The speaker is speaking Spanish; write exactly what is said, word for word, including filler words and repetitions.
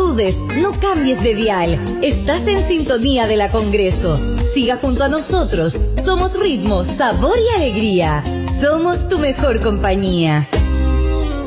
dudes, no cambies de dial. Estás en sintonía de la Congreso. Siga junto a nosotros. Somos ritmo, sabor y alegría. Somos tu mejor compañía.